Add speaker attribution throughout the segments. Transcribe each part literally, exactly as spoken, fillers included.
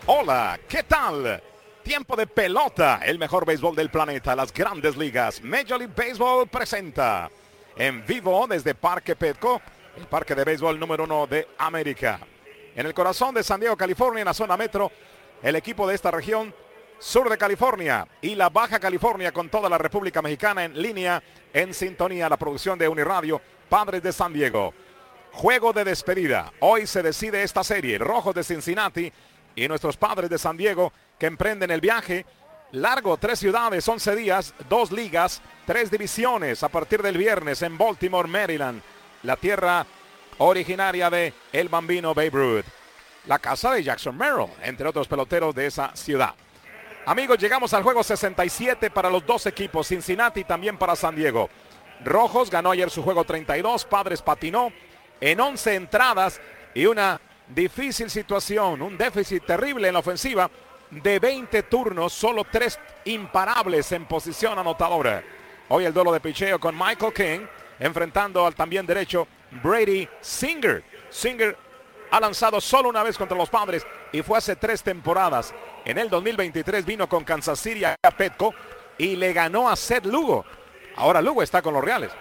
Speaker 1: Hola, ¿qué tal? Tiempo de pelota, el mejor béisbol del planeta, las grandes ligas. Major League Baseball presenta en vivo desde Parque Petco, el parque de béisbol número uno de América. En el corazón de San Diego, California, en la zona metro, el equipo de esta región, sur de California y la Baja California, con toda la República Mexicana en línea, en sintonía, la producción de Uniradio, Padres de San Diego. Juego de despedida. Hoy se decide esta serie. Rojos de Cincinnati y nuestros Padres de San Diego, que emprenden el viaje largo, tres ciudades, once días, dos ligas, tres divisiones a partir del viernes en Baltimore, Maryland, la tierra originaria de el Bambino Babe Ruth, la casa de Jackson Merrill, entre otros peloteros de esa ciudad. Amigos, llegamos al juego sesenta y siete para los dos equipos, Cincinnati también para San Diego. Rojos ganó ayer su juego treinta y dos, Padres patinó en once entradas y una difícil situación, un déficit terrible en la ofensiva de veinte turnos, solo tres imparables en posición anotadora. Hoy el duelo de picheo con Michael King, enfrentando al también derecho Brady Singer. Singer ha lanzado solo una vez contra los Padres y fue hace tres temporadas. En el dos mil veintitrés vino con Kansas City a Petco y le ganó a Seth Lugo. Ahora Lugo está con los Reales.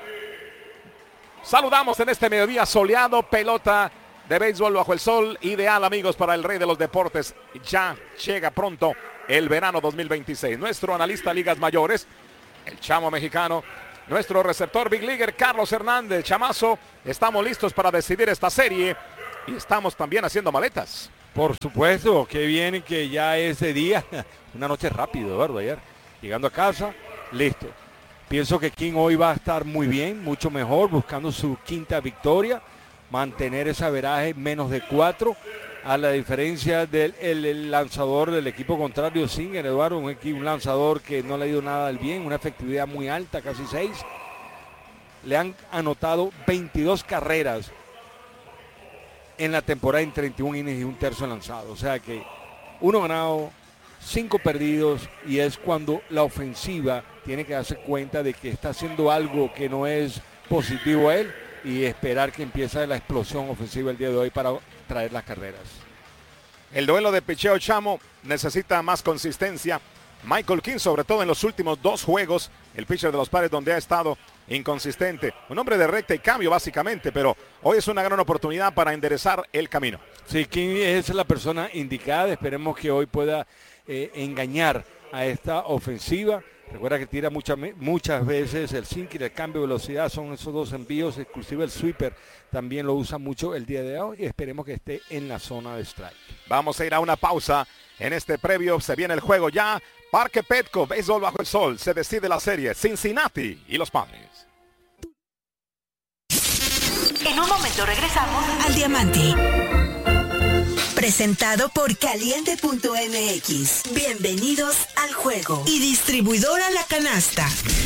Speaker 1: Saludamos en este mediodía soleado, pelota de béisbol bajo el sol, ideal, amigos, para el rey de los deportes. Ya llega pronto el verano dos mil veintiséis. Nuestro analista ligas mayores, el chamo mexicano, nuestro receptor big leaguer Carlos Hernández. Chamazo, estamos listos para decidir esta serie y estamos también haciendo maletas.
Speaker 2: Por supuesto, que viene que ya ese día, una noche rápido, Eduardo, ayer, llegando a casa, listo. Pienso que King hoy va a estar muy bien, mucho mejor, buscando su quinta victoria, mantener ese averaje menos de cuatro, a la diferencia del el, el lanzador del equipo contrario, Singer, Eduardo, un, un lanzador que no le ha ido nada del bien, una efectividad muy alta, casi seis. Le han anotado veintidós carreras en la temporada en treinta y un innings y un tercio lanzado. O sea que uno ganado, cinco perdidos, y es cuando la ofensiva tiene que darse cuenta de que está haciendo algo que no es positivo a él y esperar que empiece la explosión ofensiva el día de hoy para traer las carreras.
Speaker 1: El duelo de picheo, chamo, necesita más consistencia. Michael King, sobre todo en los últimos dos juegos, el pitcher de los Padres, donde ha estado inconsistente. Un hombre de recta y cambio, básicamente, pero hoy es una gran oportunidad para enderezar el camino.
Speaker 2: Sí, King es la persona indicada. Esperemos que hoy pueda eh, engañar a esta ofensiva. Recuerda que tira muchas muchas veces el sinker, el cambio de velocidad, son esos dos envíos, inclusive el sweeper también lo usa mucho el día de hoy, y esperemos que esté en la zona de strike.
Speaker 1: Vamos a ir a una pausa en este previo, se viene el juego ya. Parque Petco, béisbol bajo el sol, se decide la serie, Cincinnati y los Padres.
Speaker 3: En un momento regresamos
Speaker 4: al Diamante. Presentado por Caliente punto M X. Bienvenidos al juego. Y distribuidora La Canasta.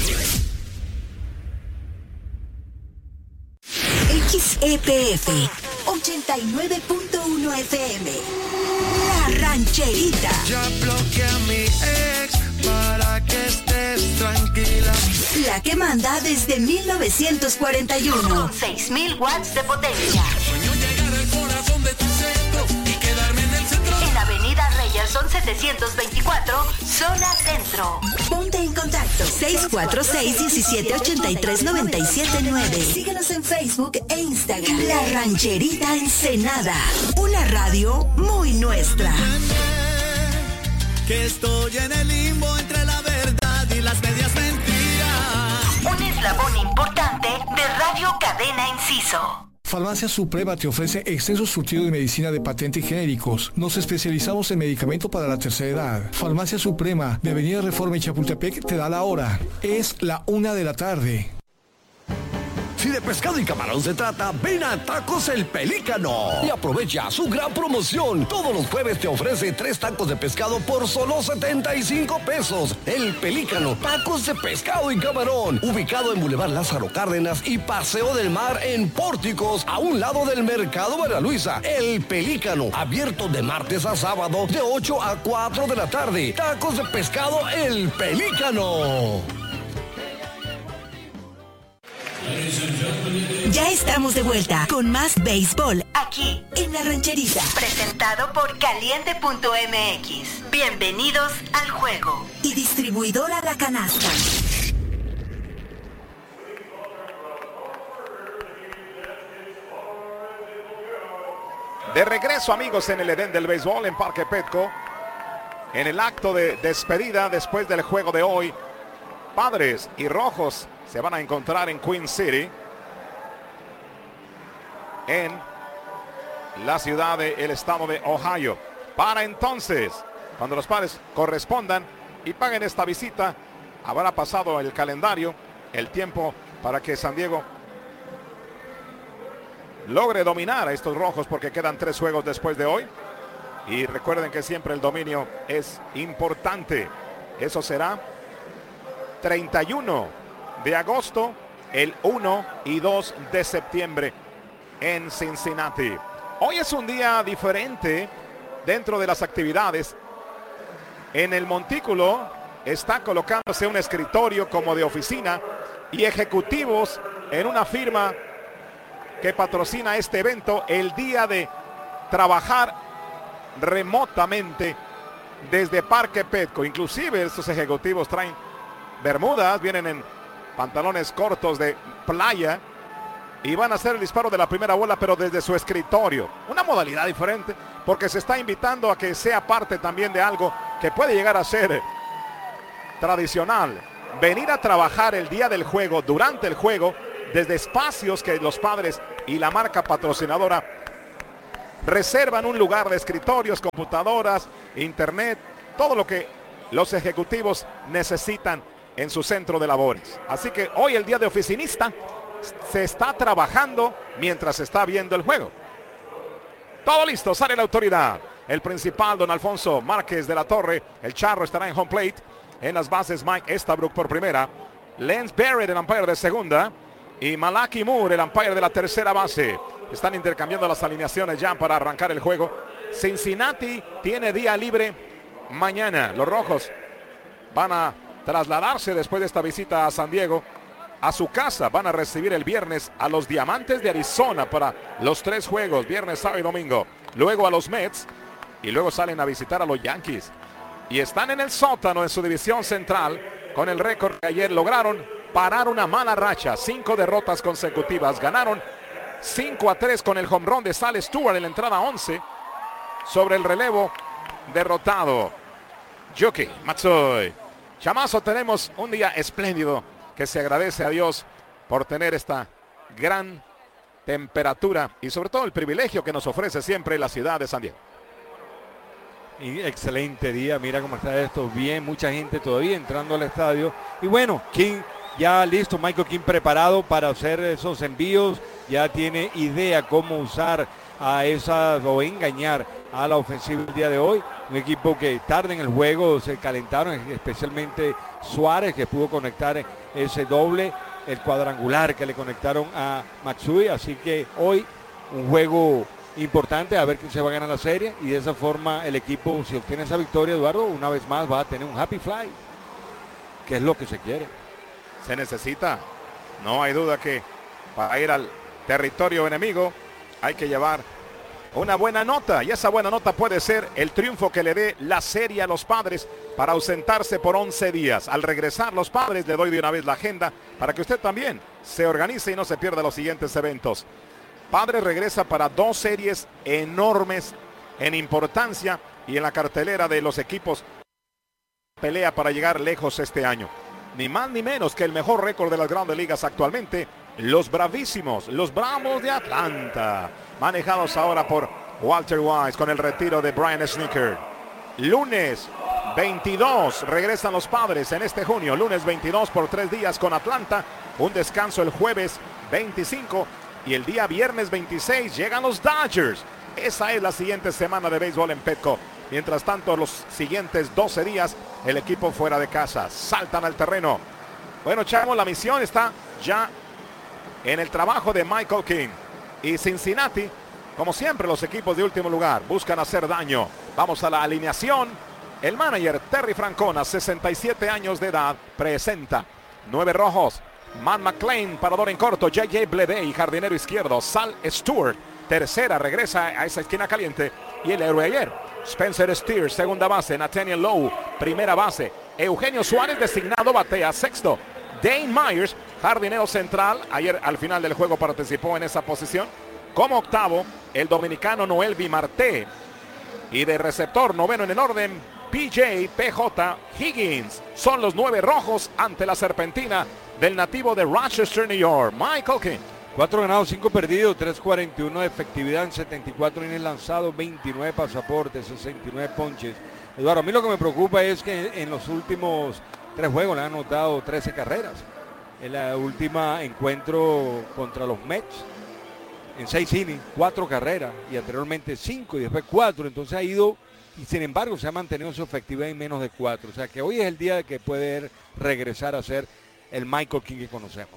Speaker 4: X E P F ochenta y nueve punto uno F M. La Rancherita.
Speaker 5: Ya bloqueé a mi ex para que estés tranquila.
Speaker 4: La que manda desde mil novecientos cuarenta y uno.
Speaker 3: Con seis mil watts de potencia.
Speaker 5: Sueño llegar al corazón de tu centro y quedarme en el centro.
Speaker 3: En Avenida Reyerson setecientos veinticuatro, zona centro.
Speaker 4: Ponte en contacto seis cuatro seis, diecisiete ochenta y tres, noventa y siete nueve. Síguenos en Facebook e Instagram. La Rancherita Ensenada. Una radio muy nuestra.
Speaker 5: Que estoy en el limbo entre la verdad y las medias mentiras.
Speaker 3: Un eslabón importante de Radio Cadena Inciso.
Speaker 6: Farmacia Suprema te ofrece extenso surtido de medicina de patente y genéricos. Nos especializamos en medicamento para la tercera edad. Farmacia Suprema, de Avenida Reforma y Chapultepec, te da la hora. Es la una de la tarde.
Speaker 7: Si de pescado y camarón se trata, ven a Tacos El Pelícano y aprovecha su gran promoción. Todos los jueves te ofrece tres tacos de pescado por solo setenta y cinco pesos. El Pelícano, tacos de pescado y camarón, ubicado en Boulevard Lázaro Cárdenas y Paseo del Mar en Pórticos, a un lado del Mercado María Luisa. El Pelícano, abierto de martes a sábado de ocho a cuatro de la tarde. Tacos de pescado El Pelícano.
Speaker 4: Ya estamos de vuelta con más béisbol
Speaker 3: Aquí,
Speaker 4: en La Rancherita.
Speaker 3: presentado por caliente punto m x. Bienvenidos al juego.
Speaker 4: Y distribuidora La Canasta.
Speaker 1: De regreso, amigos, en el Edén del béisbol en Parque Petco, en el acto de despedida después del juego de hoy. Padres y Rojos se van a encontrar en Queen City, en la ciudad del estado de Ohio. Para entonces, cuando los Padres correspondan y paguen esta visita, habrá pasado el calendario, el tiempo para que San Diego logre dominar a estos Rojos, porque quedan tres juegos después de hoy. Y recuerden que siempre el dominio es importante. Eso será treinta y uno de agosto, el uno y dos de septiembre en Cincinnati. Hoy es un día diferente dentro de las actividades. En el montículo está colocándose un escritorio como de oficina y ejecutivos en una firma que patrocina este evento, el día de trabajar remotamente desde Parque Petco. Inclusive estos ejecutivos traen bermudas, vienen en pantalones cortos de playa y van a hacer el disparo de la primera bola, pero desde su escritorio. Una modalidad diferente, porque se está invitando a que sea parte también de algo que puede llegar a ser tradicional. Venir a trabajar el día del juego, durante el juego, desde espacios que los Padres y la marca patrocinadora reservan un lugar de escritorios, computadoras, internet, todo lo que los ejecutivos necesitan en su centro de labores. Así que hoy, el día de oficinista, se está trabajando mientras se está viendo el juego. Todo listo, sale la autoridad. El principal, don Alfonso Márquez de la Torre, el charro, estará en home plate. En las bases, Mike Estabrook por primera, Lance Barrett, el umpire de segunda, y Malaki Moore, el umpire de la tercera base. Están intercambiando las alineaciones ya para arrancar el juego. Cincinnati tiene día libre mañana. Los Rojos van a trasladarse después de esta visita a San Diego a su casa. Van a recibir el viernes a los Diamantes de Arizona para los tres juegos, viernes, sábado y domingo. Luego a los Mets y luego salen a visitar a los Yankees. Y están en el sótano en su división central con el récord que ayer lograron parar una mala racha. Cinco derrotas consecutivas. Ganaron cinco a tres con el home run de Sal Stewart en la entrada once sobre el relevo derrotado Yuki Matsui. Chamazo, tenemos un día espléndido que se agradece a Dios por tener esta gran temperatura y sobre todo el privilegio que nos ofrece siempre la ciudad de San Diego.
Speaker 2: Y excelente día, mira cómo está esto, bien, mucha gente todavía entrando al estadio. Y bueno, King ya listo, Michael King preparado para hacer esos envíos, ya tiene idea cómo usar a esas o engañar a la ofensiva el día de hoy. Un equipo que tarde en el juego se calentaron, especialmente Suárez, que pudo conectar ese doble, el cuadrangular que le conectaron a Matsui. Así que hoy un juego importante, a ver quién se va a ganar la serie, y de esa forma el equipo, si obtiene esa victoria, Eduardo, una vez más va a tener un happy fly, que es lo que se quiere.
Speaker 1: Se necesita, no hay duda que para ir al territorio enemigo hay que llevar una buena nota, y esa buena nota puede ser el triunfo que le dé la serie a los Padres para ausentarse por once días. Al regresar los Padres, le doy de una vez la agenda para que usted también se organice y no se pierda los siguientes eventos. Padres regresa para dos series enormes en importancia y en la cartelera de los equipos. Pelea para llegar lejos este año. Ni más ni menos que el mejor récord de las grandes ligas actualmente, los bravísimos, los Bravos de Atlanta, manejados ahora por Walter Wise con el retiro de Brian Snitker. Lunes veintidós regresan los Padres en este junio, lunes veintidós por tres días con Atlanta, un descanso el jueves veinticinco y el día viernes veintiséis llegan los Dodgers. Esa es la siguiente semana de béisbol en Petco. Mientras tanto, los siguientes doce días, el equipo fuera de casa. Saltan al terreno. Bueno, Chamo, la misión está ya en el trabajo de Michael King. Y Cincinnati, como siempre, los equipos de último lugar buscan hacer daño. Vamos a la alineación. El manager Terry Francona, sesenta y siete años de edad, presenta nueve rojos, Matt McLean, parador en corto. J J Bleday, jardinero izquierdo. Sal Stewart, tercera, regresa a esa esquina caliente. Y el héroe ayer, Spencer Steer, segunda base. Nathaniel Lowe, primera base. Eugenio Suárez, designado, batea sexto. Dane Myers, jardinero central. Ayer al final del juego participó en esa posición. Como octavo, el dominicano Noelvi Marte. Y de receptor, noveno en el orden, P J P J Higgins. Son los nueve rojos ante la serpentina del nativo de Rochester, New York, Michael King.
Speaker 2: Cuatro ganados, cinco perdidos, tres cuarenta y uno de efectividad en setenta y cuatro innings lanzados, veintinueve pasaportes, sesenta y nueve ponches. Eduardo, a mí lo que me preocupa es que en los últimos tres juegos le han anotado trece carreras. En la última encuentro contra los Mets, en seis innings, cuatro carreras, y anteriormente cinco y después cuatro. Entonces ha ido, y sin embargo se ha mantenido su efectividad en menos de cuatro. O sea que hoy es el día de que puede regresar a ser el Michael King que conocemos.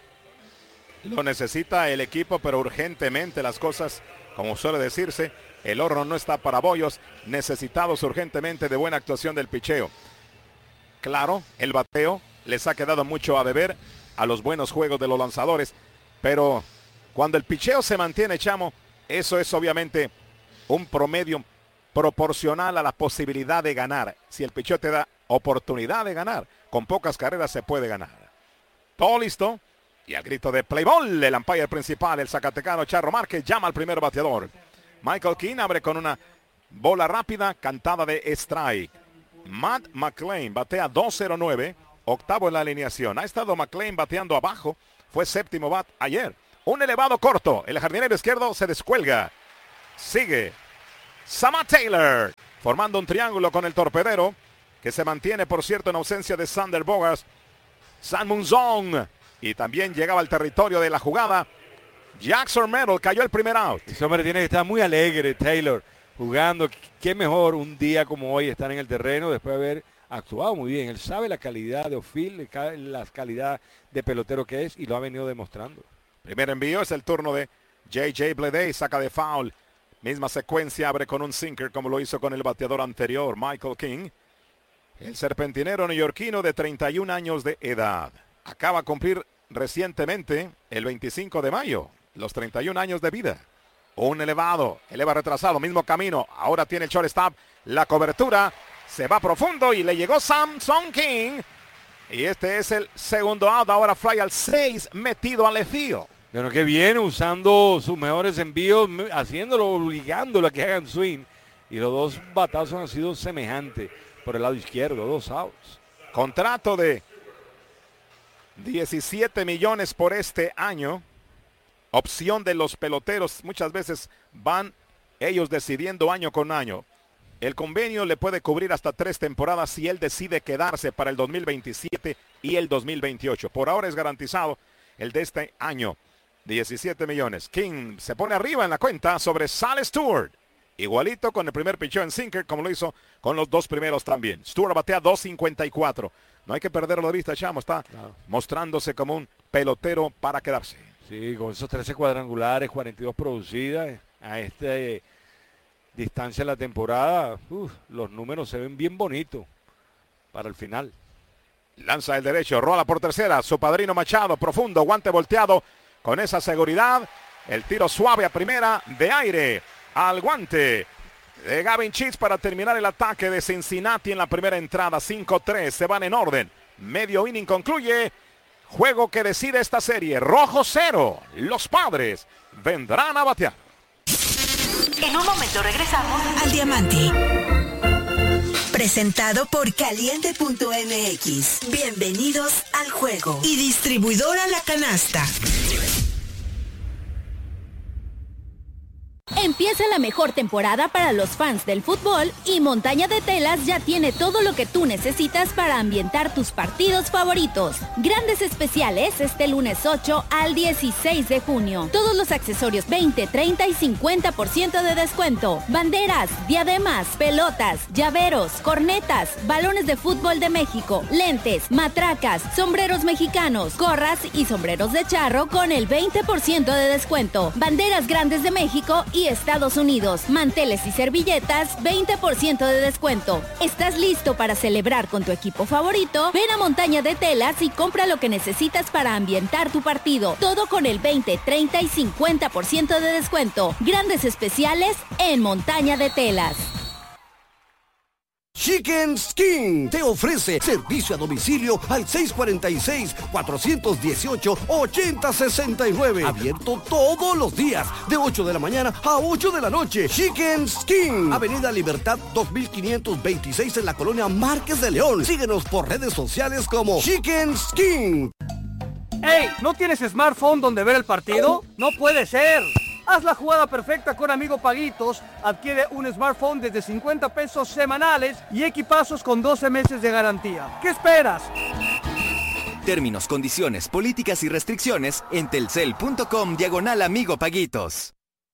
Speaker 1: Lo necesita el equipo, pero urgentemente las cosas, como suele decirse, el horno no está para bollos, necesitados urgentemente de buena actuación del picheo. Claro, el bateo les ha quedado mucho a deber a los buenos juegos de los lanzadores, pero cuando el picheo se mantiene, chamo, eso es obviamente un promedio proporcional a la posibilidad de ganar. Si el picheo te da oportunidad de ganar, con pocas carreras se puede ganar. Todo listo. Y al grito de play ball, el umpire principal, el zacatecano Charro Márquez, llama al primer bateador. Michael King abre con una bola rápida, cantada de strike. Matt McLean batea dos cero nueve, octavo en la alineación. Ha estado McLean bateando abajo, fue séptimo bat ayer. Un elevado corto, el jardinero izquierdo se descuelga. Sigue Samad Taylor, formando un triángulo con el torpedero, que se mantiene, por cierto, en ausencia de Sander Bogas. San Munzong. Y también llegaba al territorio de la jugada. Jackson Merrill cayó el primer out.
Speaker 2: Ese hombre tiene que estar muy alegre, Taylor, jugando. Qué mejor un día como hoy estar en el terreno después de haber actuado muy bien. Él sabe la calidad de outfield, la calidad de pelotero que es y lo ha venido demostrando.
Speaker 1: Primer envío, es el turno de J J Bleday, saca de foul. Misma secuencia, abre con un sinker como lo hizo con el bateador anterior, Michael King. El serpentinero neoyorquino de treinta y un años de edad. Acaba de cumplir recientemente, el veinticinco de mayo, los treinta y un años de vida. Un elevado, eleva retrasado, mismo camino. Ahora tiene el shortstop, la cobertura, se va profundo y le llegó Samson King. Y este es el segundo out, ahora fly al seis, metido al left field.
Speaker 2: Bueno, que viene usando sus mejores envíos, haciéndolo, obligándolo a que hagan swing. Y los dos batazos han sido semejantes por el lado izquierdo, dos outs.
Speaker 1: Contrato de diecisiete millones por este año. Opción de los peloteros. Muchas veces van ellos decidiendo año con año. El convenio le puede cubrir hasta tres temporadas si él decide quedarse para el dos mil veintisiete y el dos mil veintiocho. Por ahora es garantizado el de este año. diecisiete millones. King se pone arriba en la cuenta sobre Sal Stewart. Igualito con el primer picheo en sinker como lo hizo con los dos primeros también. Stewart batea dos cincuenta y cuatro. No hay que perderlo de vista, chamo. Está claro, mostrándose como un pelotero para quedarse.
Speaker 2: Sí, con esos trece cuadrangulares, cuarenta y dos producidas a esta eh, distancia de la temporada, uf, los números se ven bien bonitos para el final.
Speaker 1: Lanza el derecho, rola por tercera, su padrino Machado, profundo, guante volteado, con esa seguridad, el tiro suave a primera, de aire al guante de Gavin Sheets para terminar el ataque de Cincinnati en la primera entrada. Cinco tres, se van en orden, medio inning concluye, juego que decide esta serie, rojo cero, los Padres vendrán a batear.
Speaker 3: En un momento regresamos
Speaker 4: al Diamante. Presentado por Caliente punto M X. Bienvenidos al juego. Y distribuidora La Canasta.
Speaker 8: Empieza la mejor temporada para los fans del fútbol y Montaña de Telas ya tiene todo lo que tú necesitas para ambientar tus partidos favoritos. Grandes especiales este lunes ocho al dieciséis de junio. Todos los accesorios veinte, treinta y cincuenta por ciento de descuento. Banderas, diademas, pelotas, llaveros, cornetas, balones de fútbol de México, lentes, matracas, sombreros mexicanos, gorras y sombreros de charro con el veinte por ciento de descuento. Banderas grandes de México y Estados Unidos. Manteles y servilletas, veinte por ciento de descuento. ¿Estás listo para celebrar con tu equipo favorito? Ven a Montaña de Telas y compra lo que necesitas para ambientar tu partido. Todo con el veinte, treinta y cincuenta por ciento de descuento. Grandes especiales en Montaña de Telas.
Speaker 7: Chicken Skin te ofrece servicio a domicilio al seis cuatro seis, cuatro uno ocho, ocho cero seis nueve. Abierto todos los días, de ocho de la mañana a ocho de la noche. Chicken Skin, Avenida Libertad dos mil quinientos veintiséis en la colonia Márquez de León. Síguenos por redes sociales como Chicken Skin.
Speaker 9: ¡Ey! ¿No tienes smartphone donde ver el partido? ¡No puede ser! Haz la jugada perfecta con Amigo Paguitos. Adquiere un smartphone desde cincuenta pesos semanales y equipazos con doce meses de garantía. ¿Qué esperas?
Speaker 10: Términos, condiciones, políticas y restricciones en telcel.com diagonal Amigo Paguitos.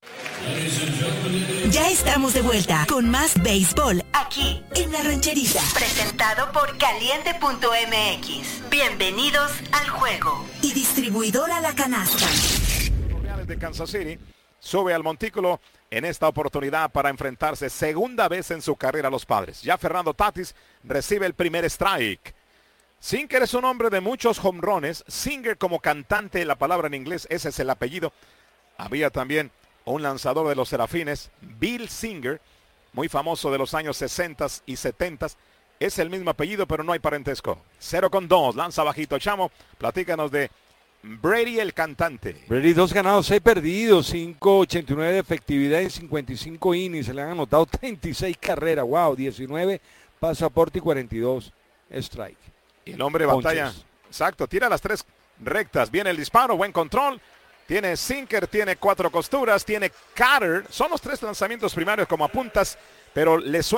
Speaker 4: Ya estamos de vuelta con más béisbol aquí en La Rancherita.
Speaker 3: Presentado por caliente punto m x. Bienvenidos al juego.
Speaker 4: Y distribuidora La Canasta.
Speaker 1: De Kansas City sube al montículo en esta oportunidad para enfrentarse segunda vez en su carrera a los Padres. Ya Fernando Tatis recibe el primer strike. Singer es un hombre de muchos jonrones. Singer como cantante, la palabra en inglés, ese es el apellido. Había también un lanzador de los Serafines, Bill Singer, muy famoso de los años sesenta y setenta. Es el mismo apellido, pero no hay parentesco. Cero con dos, lanza bajito. Chamo, platícanos de Brady el cantante.
Speaker 2: Brady, dos ganados, seis perdidos, cinco ochenta y nueve de efectividad en cincuenta y cinco innings. Se le han anotado treinta y seis carreras. Wow, diecinueve pasaporte y cuarenta y dos strike.
Speaker 1: Y el hombre batalla. Exacto, tira las tres rectas. Viene el disparo, buen control. Tiene sinker, tiene cuatro costuras, tiene cutter. Son los tres lanzamientos primarios como apuntas, pero le suena